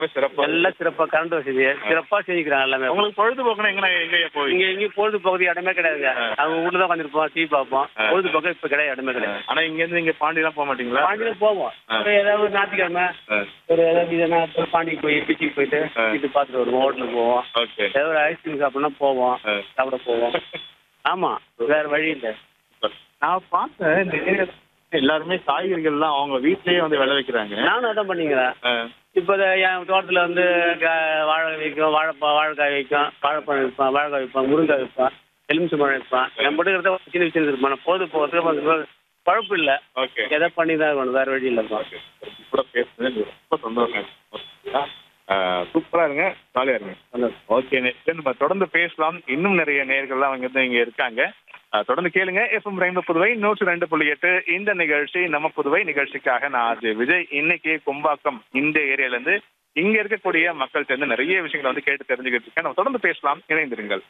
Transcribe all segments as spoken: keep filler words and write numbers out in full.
சிறப்பா எல்லாம் சிறப்பா கரண்ட் வசதி சிறப்பா செஞ்சுக்கிறாங்க எல்லாமே. உங்களுக்கு பொழுதுபோக்குனா எங்க எங்க போய் இங்க எங்கேயும் பொழுதுபோக்கு இடமே கிடையாதுங்க. அவங்க வீட்டுல தான் வந்துருப்போம், டிவி பார்ப்போம். பொழுதுபோக்கு இப்ப கிடையாது, இடமே கிடையாது. ஆனா இங்க இருந்து இங்க பாண்டி எல்லாம் போக மாட்டீங்களா? பாண்டியில போவோம். ஒரு ஏதாவது ஒரு ஞாயிற்றுக்கிழமை ஒரு ஏதாவது இதனா பாண்டிக்கு போய் பீச்சுக்கு போயிட்டு இது பார்த்துட்டு வருவோம். ஹோட்டலுக்கு போவோம். ஓகே. ஏதாவது ஒரு ஐஸ்கிரீம் சாப்பிடணும் போவோம், சாப்பிட போவோம். ஆமா, வேற வழி இல்லை. நான் பார்த்தேன் இந்த ஏரியா எல்லாருமே காய்கறிகள் எல்லாம் அவங்க வீட்லயே வந்து விளைவிக்கிறாங்க. நானும் அதான் பண்ணிக்கிறேன். இப்போ என் தோட்டத்தில் வந்து வாழை வைக்கும், வாழைப்பா வாழைக்காய் வைக்கும், வாழைப்பழம் வைப்பேன், வாழைக்காய் வைப்பேன், முருங்காய் வைப்பேன், எலுமிச்சை பழம் வைப்பேன். என் மட்டும் சின்ன விஷயம் இருப்பேன். பொழுது போகிறதுக்கு பழப்பு இல்லை. ஓகே. எதை பண்ணி தான் இருக்கணும், வேற வழி இல்லை. கூட பேசுறது ரொம்ப சந்தோஷம். சூப்பரா இருங்க, ஜாலியா இருங்க. ஓகே, நெக்ஸ்ட் நம்ம தொடர்ந்து பேசலாம். இன்னும் நிறைய நேயர்கள்லாம் அவங்க வந்து இங்க இருக்காங்க. தொடர்ந்து கேளுங்க. எஃப்எம் ரெயின்போ புதுவை நூற்றி ரெண்டு புள்ளி எட்டு. இந்த நிகழ்ச்சி நம்ம புதுவை நிகழ்ச்சிக்காக நான் அது விஜய். இன்னைக்கு கும்பாக்கம் இந்த ஏரியால இருந்து இங்க இருக்கக்கூடிய மக்கள் சேர்ந்து நிறைய விஷயங்களை வந்து கேட்டு தெரிஞ்சுக்கிட்டு இருக்கேன். நம்ம தொடர்ந்து பேசலாம், இணைந்திருங்கள்.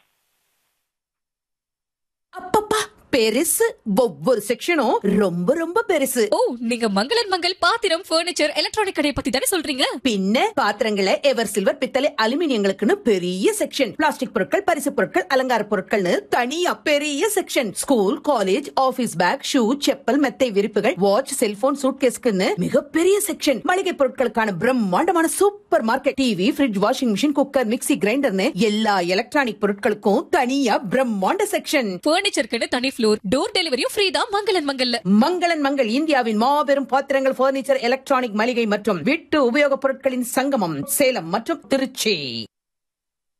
அப்பப்பா, பெருசு. ஒவ்வொரு செக்ஷனும் ரொம்ப ரொம்ப பெருசு. ஓ, நீங்க மங்களன் மங்கள் பாத்திரம், பர்னிச்சர், எலக்ட்ரானிக் கடையை பத்தி தானே சொல்றீங்க? பின்ன பாத்திரங்களை எவர் சில்வர், பித்தளை, அலுமினியங்களுக்குன்னு பெரிய செக்ஷன். பிளாஸ்டிக் பொருட்கள், பரிசு பொருட்கள், அலங்கார பொருட்கள்னு தனியா பெரிய section. School, college, office back, shoe, chappal, மெத்தை விரிப்புகள், வாட்ச், செல்போன், சூட்கேஸ்க்குன்னு மிகப்பெரிய செக்ஷன். மளிகை பொருட்களுக்கான பிரம்மாண்டமான super market. TV, fridge, washing machine, cooker, mixie, கிரைண்டர்னு எல்லா எலக்ட்ரானிக் பொருட்களுக்கும் தனியா பிரம்மாண்ட செக்ஷன். பர்னிச்சருக்கு தனி ஃப்ளோர், டோர் டெலிவரியும் ஃப்ரீ தான் மங்களன் மங்கல்ல. மங்களன் மங்கள் இந்தியாவின் மாபெரும் பாத்திரங்கள், பர்னிச்சர், எலக்ட்ரானிக், மளிகை மற்றும் வீட்டு உபயோகப் பொருட்களின் சங்கமம், சேலம் மற்றும் திருச்சி.